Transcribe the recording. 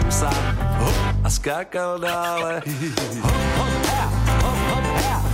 sám a skákal dále. Hop, hop, ha, hop, hop, ha.